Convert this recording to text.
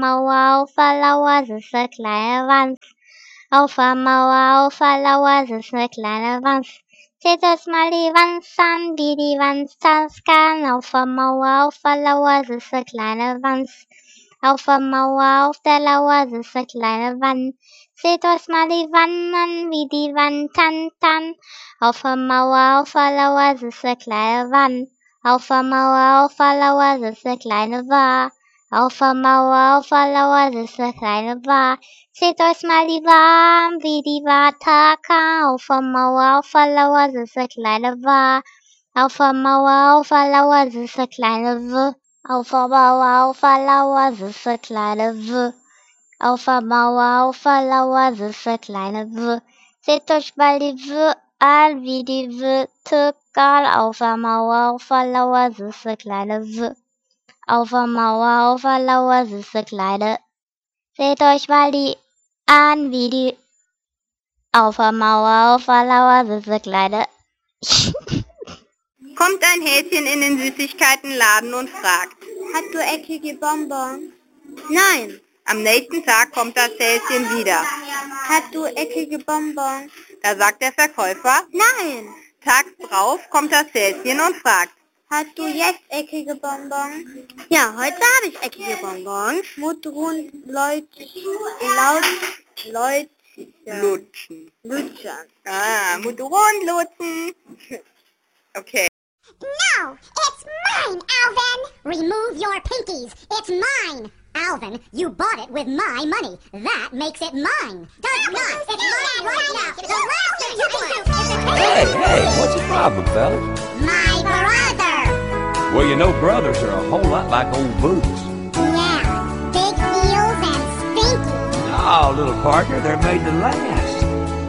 Mauer, auf der Lauer sitzt ne kleine Wanz. Auf der Mauer, auf der Lauer sitzt ne kleine Wanz. Seht euch mal die Wanz an, wie die Wanz tanzen kann. Auf der Mauer, auf der Lauer sitzt ne kleine Wanz. Auf der Mauer, auf der Lauer sitzt ne kleine Wann. Seht euch mal die Wann an, wie die Wann tanzen. Auf der Mauer, auf der Lauer sitzt ne kleine Wann. Auf der Mauer, auf der Lauer sitzt ne kleine Wa. Auf der Mauer, auf der Lauer sitzt ne kleine Wa. Seht euch mal die Wa an, wie die Wa takan. Auf der Mauer, auf der Lauer sitzt ne kleine Wa. Auf der Mauer, auf der Lauer sitzt ne kleine W. Auf der Mauer, auf der Lauer sitzt ne kleine W. Auf der Mauer, auf der Lauer sitzt ne kleine W. Seht euch mal die W an, wie die W takan. Auf der Mauer, auf der Lauer sitzt ne kleine W. Auf der Mauer, auf der Lauer sitzt ne kleine. Seht euch mal die an, wie die. Auf der Mauer, auf der Lauer sitzt ne kleine. Kommt ein Häschen in den Süßigkeitenladen und fragt: Hast du eckige Bonbons? Nein. Am nächsten Tag kommt das Häschen wieder. Hast du eckige Bonbons? Da sagt der Verkäufer: Nein. Tags drauf kommt das Häschen und fragt: Hast du jetzt eckige Bonbons? Ja, heute habe ich eckige Bonbons. Mundrund, Lutschen. Lutschen. Mundrund lutschen. Okay. No, it's mine, Alvin! Remove your pinkies. It's mine. Alvin, you bought it with my money. That makes it mine. Does not. It's mine right now. The last thing you can do is Hey, what's the problem, fellas? my brother. Well, you know brothers are a whole lot like old boots. Yeah, big heels and stinky. Oh, little partner, they're made to last.